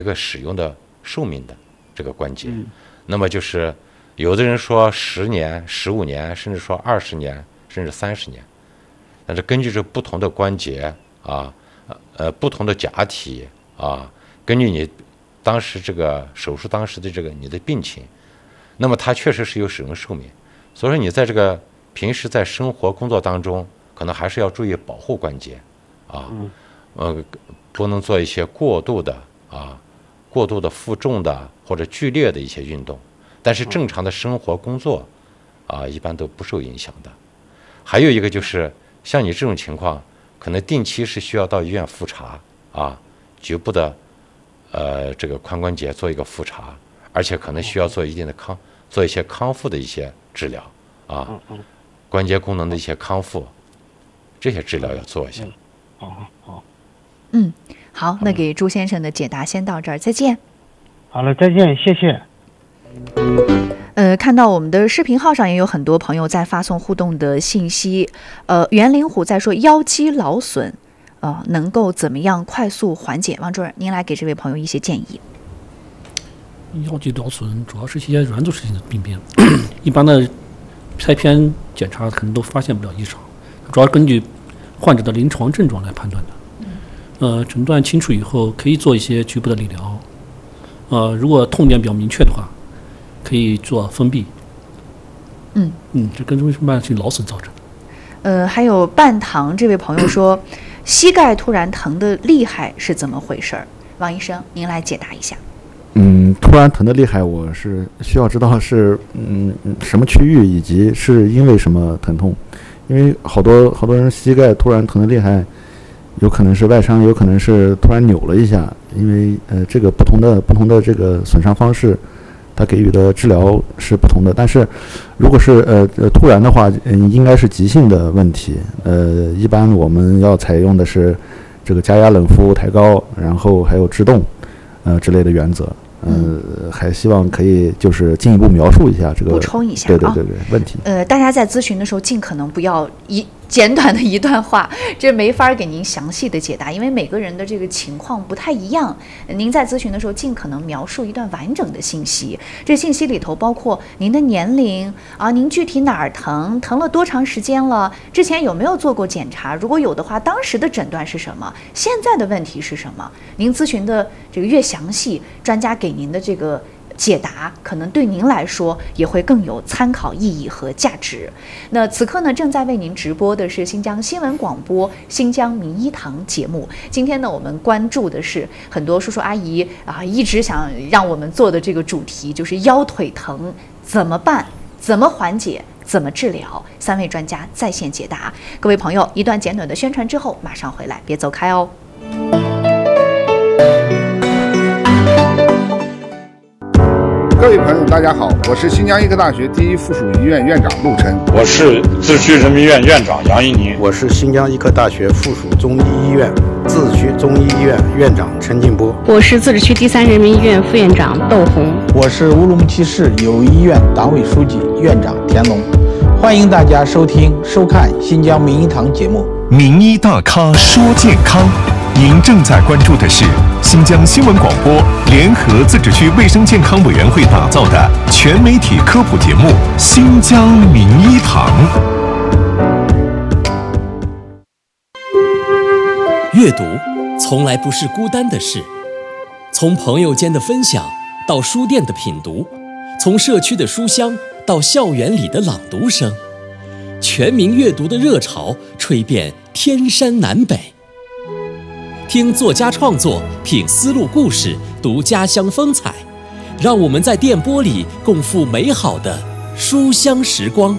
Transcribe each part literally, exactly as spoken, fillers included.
一个使用的寿命的这个关节。嗯、那么就是有的人说十年、十五年，甚至说二十年，甚至三十年。但是根据这不同的关节啊，呃，不同的假体啊，根据你当时这个手术当时的这个你的病情，那么它确实是有使用寿命。所以说你在这个平时在生活工作当中，可能还是要注意保护关节啊，呃，不能做一些过度的啊、过度的负重的或者剧烈的一些运动。但是正常的生活工作啊，一般都不受影响的。还有一个就是像你这种情况，可能定期是需要到医院复查啊，局部的呃这个髋关节做一个复查，而且可能需要做一定的康做一些康复的一些治疗啊，关节功能的一些康复，这些治疗要做一下。 好好， 嗯，好，那给朱先生的解答先到这儿，再见。 好了，再见，谢谢。 呃，看到我们的视频号上也有很多朋友在发送互动的信息。呃，袁灵虎在说腰肌劳损，呃，能够怎么样快速缓解？王主任，您来给这位朋友一些建议。 腰肌劳损主要是一些软组织性的病变，一般的拍片检查可能都发现不了异常，主要根据患者的临床症状来判断的。呃，诊断清楚以后，可以做一些局部的理疗。呃，如果痛点比较明确的话，可以做封闭。 嗯嗯，这跟慢性劳损造成的。 呃，还有半糖这位朋友说，膝盖突然疼得厉害是怎么回事儿？王医生，您来解答一下。 嗯，突然疼得厉害，我是需要知道是嗯什么区域，以及是因为什么疼痛。因为好多好多人膝盖突然疼得厉害，有可能是外伤，有可能是突然扭了一下。因为呃这个不同的不同的这个损伤方式，它给予的治疗是不同的。但是如果是呃呃突然的话，嗯，应该是急性的问题。呃，一般我们要采用的是这个加压冷敷、抬高，然后还有制动，呃之类的原则。呃，还希望可以就是进一步描述一下这个， 补充一下， 对对对对，问题。 呃，大家在咨询的时候尽可能不要一简短的一段话，这没法给您详细的解答，因为每个人的这个情况不太一样。您在咨询的时候尽可能描述一段完整的信息，这信息里头包括您的年龄啊，您具体哪儿疼，疼了多长时间了，之前有没有做过检查，如果有的话，当时的诊断是什么，现在的问题是什么？您咨询的这个越详细，专家给您的这个解答可能对您来说也会更有参考意义和价值。那此刻呢，正在为您直播的是新疆新闻广播新疆名医堂节目。今天呢，我们关注的是很多叔叔阿姨啊一直想让我们做的这个主题，就是腰腿疼怎么办，怎么缓解，怎么治疗？三位专家在线解答。各位朋友，一段简短的宣传之后马上回来，别走开哦。 各位朋友，大家好，我是新疆医科大学第一附属医院院长陆琛， 我是自治区人民医院院长杨一宁， 我是新疆医科大学附属中医医院自治区中医医院院长陈进波， 我是自治区第三人民医院副院长窦红， 我是乌鲁木齐市友谊医院党委书记院长田龙。欢迎大家收听收看新疆名医堂节目。 名医大咖说健康，您正在关注的是新疆新闻广播联合自治区卫生健康委员会打造的全媒体科普节目《新疆名医堂》。 阅读从来不是孤单的事，从朋友间的分享到书店的品读，从社区的书香到校园里的朗读声，全民阅读的热潮吹遍天山南北。听作家创作，品丝路故事，读家乡风采，让我们在电波里共赴美好的书香时光。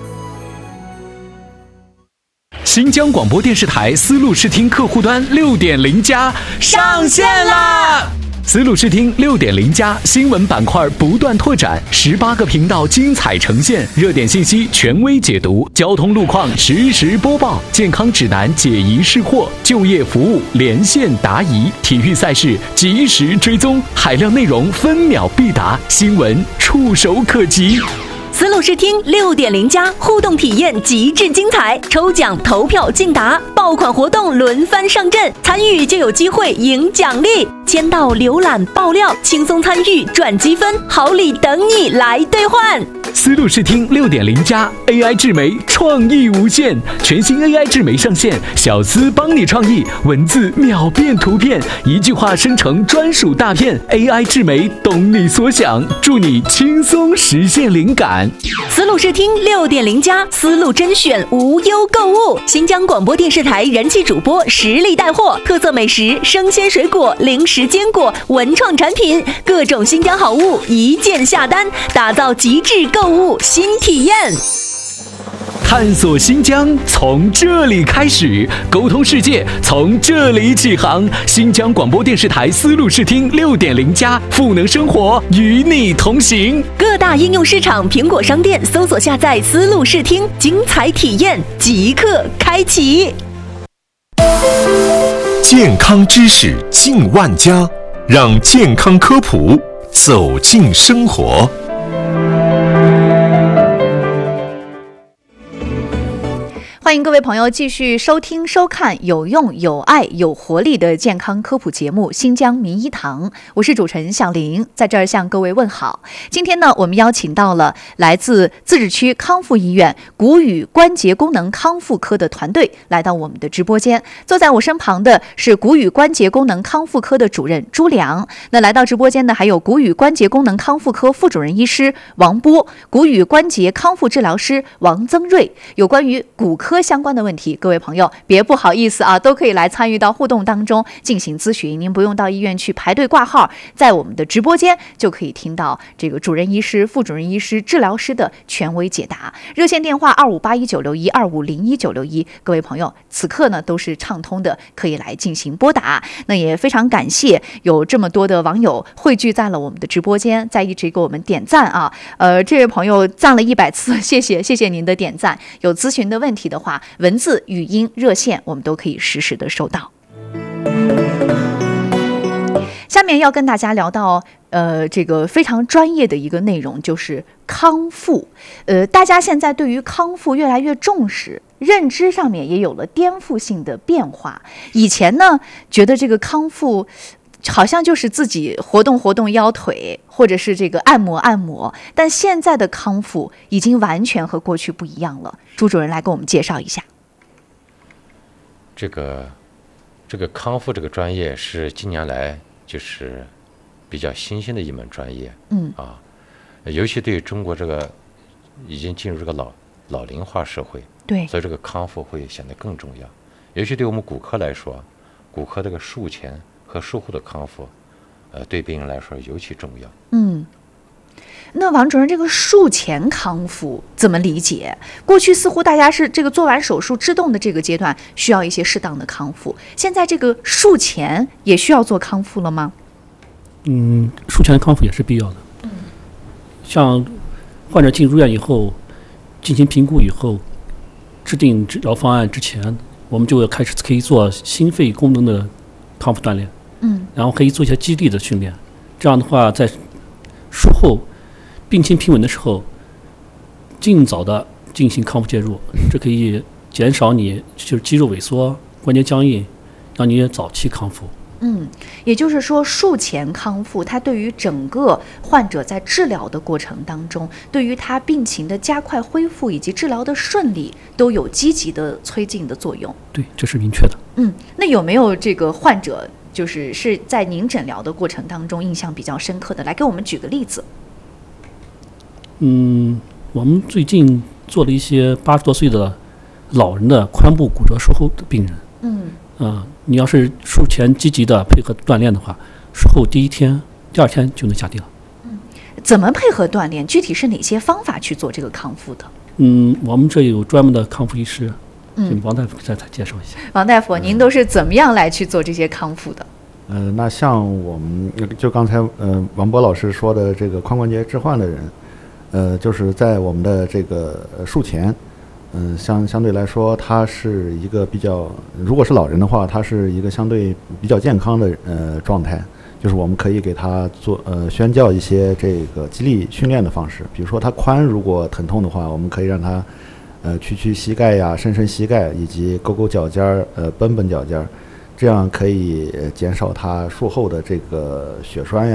新疆广播电视台丝路视听客户端 六点零 加上线啦！丝路视听 六点零 加新闻板块不断拓展，十八个频道精彩呈现，热点信息权威解读，交通路况实时播报，健康指南解疑释惑，就业服务连线答疑，体育赛事及时追踪，海量内容分秒必达，新闻触手可及。 思路视听六点零加互动体验极致精彩，抽奖投票竞答，爆款活动轮番上阵，参与就有机会赢奖励。签到、浏览、爆料，轻松参与赚积分，好礼等你来兑换。 思路视听六点零加 A I 智媒创意无限，全新 A I 智媒上线，小思帮你创意，文字秒变图片，一句话生成专属大片 ，A I 智媒懂你所想，助你轻松实现灵感。 思路视听六点零加思路甄选无忧购物，新疆广播电视台人气主播实力带货，特色美食、生鲜水果、零食坚果、文创产品，各种新疆好物一键下单，打造极致购物新体验。 探索新疆从这里开始，沟通世界从这里起航。新疆广播电视台思路视听六点零加，赋能生活，与你同行。 各大应用市场、苹果商店搜索下载思路视听，精彩体验即刻开启。 健康知识进万家，让健康科普走进生活。 欢迎各位朋友继续收听收看有用有爱有活力的健康科普节目《新疆名医堂》，我是主持人小玲，在这儿向各位问好。今天呢，我们邀请到了来自自治区康复医院骨与关节功能康复科的团队来到我们的直播间。坐在我身旁的是骨与关节功能康复科的主任朱良。那来到直播间的还有骨与关节功能康复科副主任医师王波、骨与关节康复治疗师王增瑞。有关于骨科相关的问题，各位朋友别不好意思啊，都可以来参与到互动当中进行咨询。您不用到医院去排队挂号，在我们的直播间就可以听到这个主任医师、副主任医师、治疗师的权威解答。热线电话二五八一九六一、二五零一九六一，各位朋友此刻呢都是畅通的，可以来进行拨打。那也非常感谢有这么多的网友汇聚在了我们的直播间，在一直给我们点赞啊。呃，这位朋友赞了一百次，谢谢谢谢您的点赞。有咨询的问题的话，文字、语音、热线我们都可以实时的收到。下面要跟大家聊到呃这个非常专业的一个内容，就是康复。呃，大家现在对于康复越来越重视，认知上面也有了颠覆性的变化。以前呢，觉得这个康复好像就是自己活动活动腰腿，或者是这个按摩按摩，但现在的康复已经完全和过去不一样了。朱主任来给我们介绍一下。 这个这个康复这个专业是近年来就是比较新兴的一门专业， 嗯啊，尤其对于中国这个已经进入这个老老龄化社会， 对， 所以这个康复会显得更重要。尤其对我们骨科来说，骨科这个术前和术后的康复，呃，对病人来说尤其重要。 嗯，那王主任，这个术前康复怎么理解？过去似乎大家是这个做完手术制动的这个阶段需要一些适当的康复，现在这个术前也需要做康复了吗？ 嗯，术前康复也是必要的。 嗯， 像患者进入院以后，进行评估以后，制定治疗方案之前，我们就要开始可以做心肺功能的康复锻炼。 嗯， 然后可以做一些肌力的训练，这样的话，在术后病情平稳的时候，尽早的进行康复介入，这可以减少你就是肌肉萎缩、关节僵硬，让你早期康复。 嗯，也就是说，术前康复，它对于整个患者在治疗的过程当中，对于他病情的加快恢复以及治疗的顺利，都有积极的催进的作用。 对，这是明确的。 嗯，那有没有这个患者？就是是在您诊疗的过程当中印象比较深刻的，来给我们举个例子。 嗯，我们最近做了一些八十多岁的老人的髋部骨折术后的病人。 嗯， 啊、呃，你要是术前积极的配合锻炼的话，术后第一天、第二天就能下地了。 嗯，怎么配合锻炼？具体是哪些方法去做这个康复的？ 嗯，我们这有专门的康复医师。 嗯， 王大夫再再介绍一下。 王大夫，您都是怎么样来去做这些康复的？ 呃，那像我们就刚才呃王波老师说的这个髋关节置换的人，呃，就是在我们的这个术前，嗯、呃，相相对来说，他是一个比较，如果是老人的话，他是一个相对比较健康的呃状态， 就是我们可以给他做呃宣教一些这个激励训练的方式，比如说他髋如果疼痛的话，我们可以让他呃屈屈膝盖呀、伸伸膝盖，以及勾勾脚尖儿、呃绷绷脚尖儿，这样可以减少他术后的这个血栓呀。